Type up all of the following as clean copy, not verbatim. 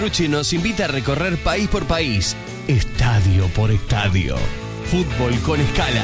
Petrucci nos invita a recorrer país por país, estadio por estadio. Fútbol con escalas.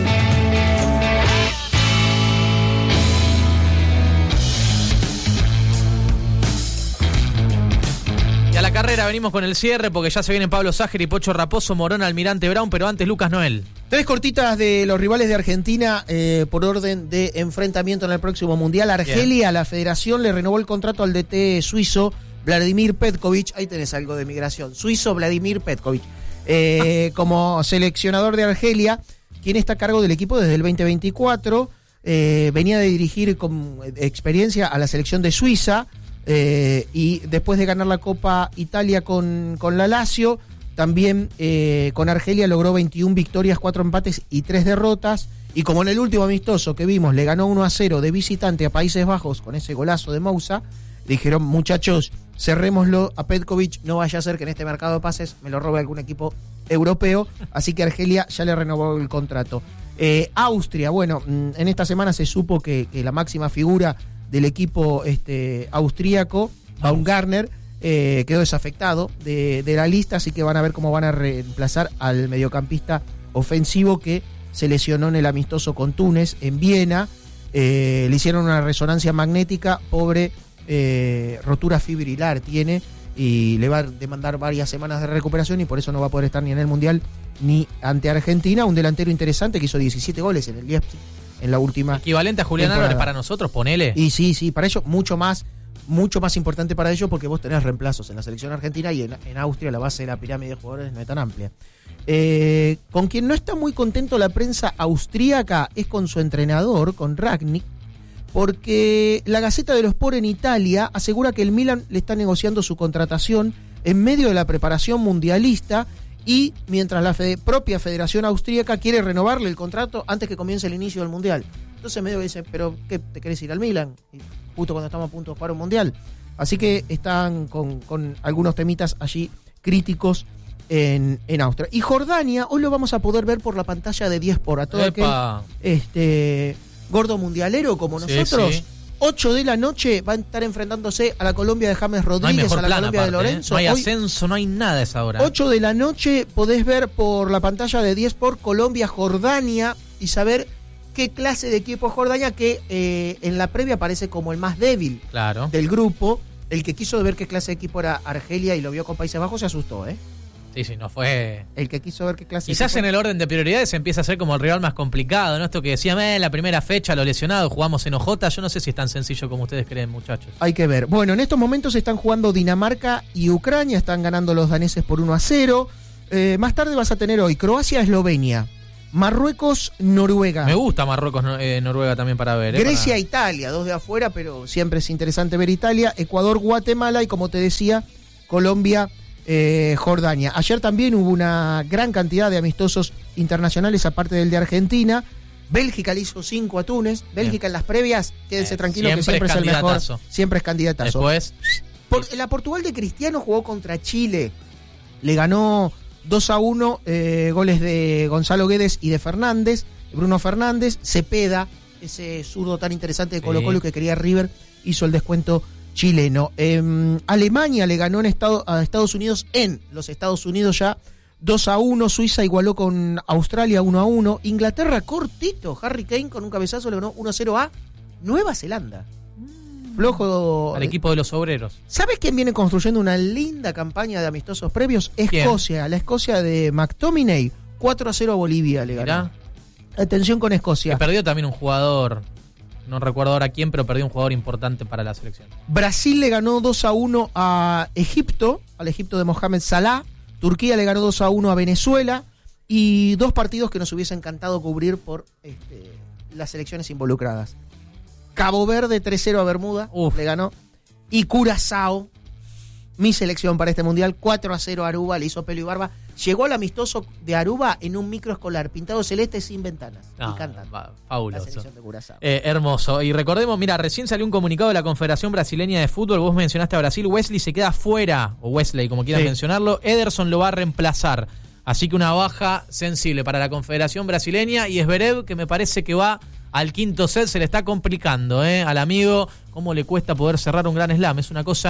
Y a la carrera venimos con el cierre porque ya se vienen Pablo Sájeri, Pocho Raposo, Morón, Almirante Brown, pero antes Lucas Noel. 3 cortitas de los rivales de Argentina por orden de enfrentamiento en el próximo Mundial. Argelia, la federación le renovó el contrato al DT suizo Vladimir Petkovic. Ahí tenés algo de migración. Suizo Vladimir Petkovic. Como seleccionador de Argelia, quien está a cargo del equipo desde el 2024. Venía de dirigir con experiencia a la selección de Suiza. Y después de ganar la Copa Italia con la Lazio, también con Argelia logró 21 victorias, 4 empates y 3 derrotas. Y como en el último amistoso que vimos le ganó 1-0 de visitante a Países Bajos con ese golazo de Moussa, dijeron: muchachos, cerrémoslo a Petkovic, no vaya a ser que en este mercado de pases me lo robe algún equipo europeo. Así que Argelia ya le renovó el contrato. Austria, bueno, en esta semana se supo que la máxima figura del equipo austríaco, Baumgartner, quedó desafectado de la lista, así que van a ver cómo van a reemplazar al mediocampista ofensivo que se lesionó en el amistoso con Túnez en Viena. Le hicieron una resonancia magnética, pobre, rotura fibrilar tiene, y le va a demandar varias semanas de recuperación y por eso no va a poder estar ni en el Mundial ni ante Argentina. Un delantero interesante que hizo 17 goles en el Leipzig en la última equivalente a Julián temporada. Álvarez para nosotros, ponele. Y sí, para ellos mucho más importante para ellos, porque vos tenés reemplazos en la selección argentina y en Austria la base de la pirámide de jugadores no es tan amplia. Con quien no está muy contento la prensa austríaca es con su entrenador, con Rangnick, porque la Gazzetta dello Sport en Italia asegura que el Milan le está negociando su contratación en medio de la preparación mundialista, y mientras la propia Federación Austríaca quiere renovarle el contrato antes que comience el inicio del Mundial. Entonces medio que dice: ¿pero qué, te querés ir al Milan? Y justo cuando estamos a punto de jugar un Mundial. Así que están con algunos temitas allí críticos en Austria. Y Jordania, hoy lo vamos a poder ver por la pantalla de 10 por a todo aquel gordo mundialero como nosotros. Sí. 8 de la noche va a estar enfrentándose a la Colombia de James Rodríguez, a la Colombia de Lorenzo. No hay ascenso, no hay nada a esa hora. 8 de la noche podés ver por la pantalla de 10 por Colombia-Jordania y saber qué clase de equipo es Jordania, que en la previa parece como el más débil del grupo. El que quiso ver qué clase de equipo era Argelia y lo vio con Países Bajos se asustó, Sí, no fue... El que quiso ver qué clase... Quizás en el orden de prioridades empieza a ser como el rival más complicado, ¿no? Esto que decían, en la primera fecha, los lesionados, jugamos en OJ. Yo no sé si es tan sencillo como ustedes creen, muchachos. Hay que ver. Bueno, en estos momentos están jugando Dinamarca y Ucrania, están ganando los daneses por 1-0. Más tarde vas a tener hoy Croacia-Eslovenia, Marruecos-Noruega. Me gusta Marruecos-Noruega también para ver. Grecia-Italia, 2 de afuera, pero siempre es interesante ver Italia. Ecuador-Guatemala y, como te decía, Colombia... Jordania. Ayer también hubo una gran cantidad de amistosos internacionales aparte del de Argentina. Bélgica le hizo 5 a Túnez. Bélgica en las previas, quédense tranquilos que siempre es el mejor. Siempre es candidatazo. Después la Portugal de Cristiano jugó contra Chile. Le ganó 2-1, goles de Gonzalo Guedes y de Fernández. Bruno Fernández. Cepeda, ese zurdo tan interesante de Colo-Colo que quería River, hizo el descuento chileno. Alemania le ganó a Estados Unidos en los Estados Unidos ya 2-1. Suiza igualó con Australia 1-1. Inglaterra cortito, Harry Kane con un cabezazo le ganó 1-0 a Nueva Zelanda. Flojo al equipo de los obreros. ¿Sabes quién viene construyendo una linda campaña de amistosos previos? Escocia. ¿Quién? La Escocia de McTominay 4-0 a Bolivia le ganó. Atención con Escocia. Que perdió también un jugador. No recuerdo ahora quién, pero perdió un jugador importante para la selección. Brasil le ganó 2-1 a Egipto, al Egipto de Mohamed Salah. Turquía le ganó 2-1 a Venezuela. Y 2 partidos que nos hubiese encantado cubrir por las selecciones involucradas. Cabo Verde 3-0 a Bermuda, le ganó. Y Curazao, mi selección para este mundial, 4-0 a Aruba, le hizo pelo y barba. Llegó al amistoso de Aruba en un microescolar pintado celeste sin ventanas. Y cantando. Fabuloso. La selección de Curazao. Hermoso. Y recordemos, mira, recién salió un comunicado de la Confederación Brasileña de Fútbol. Vos mencionaste a Brasil. Wesley se queda fuera, o Wesley, como quieran mencionarlo. Ederson lo va a reemplazar. Así que una baja sensible para la Confederación Brasileña. Y Zverev, que me parece que va al quinto set, se le está complicando, al amigo. Cómo le cuesta poder cerrar un gran slam. Es una cosa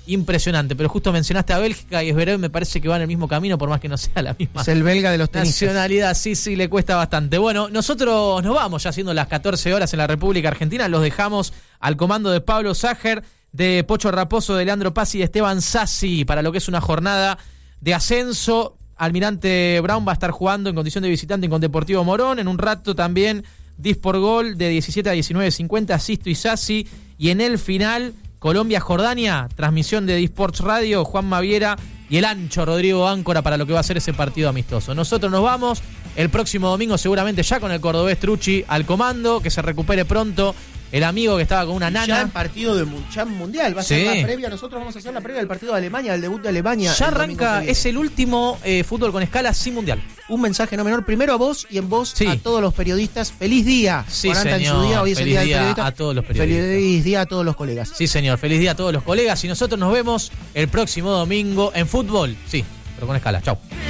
impresionante. Pero justo mencionaste a Bélgica y Zverev me parece que va en el mismo camino, por más que no sea la misma. Es el belga de los tenistas. Nacionalidad, sí, le cuesta bastante. Bueno, nosotros nos vamos ya siendo las 14 horas en la República Argentina. Los dejamos al comando de Pablo Sager, de Pocho Raposo, de Leandro Paz y de Esteban Sassi para lo que es una jornada de ascenso. Almirante Brown va a estar jugando en condición de visitante con Deportivo Morón. En un rato también Dispor-Gol de 17 a 19:50, Sisto y Sassi. Y en el final, Colombia-Jordania, transmisión de Disports Radio, Juan Maviera y el ancho Rodrigo Áncora para lo que va a ser ese partido amistoso. Nosotros nos vamos el próximo domingo seguramente ya con el cordobés Trucci al comando, que se recupere pronto. El amigo que estaba con una nana. Ya en partido de mundial. Va a ser la previa. Nosotros vamos a hacer la previa del partido de Alemania, el debut de Alemania. Ya arranca, es el último fútbol con escala sin mundial. Un mensaje no menor. Primero a vos y en voz a todos los periodistas. ¡Feliz día! Sí, señor. En su día, hoy es el día del periodista. A todos los periodistas. Feliz día a todos los colegas. Sí, señor. Feliz día a todos los colegas. Y nosotros nos vemos el próximo domingo en fútbol. Sí, pero con escala. Chau.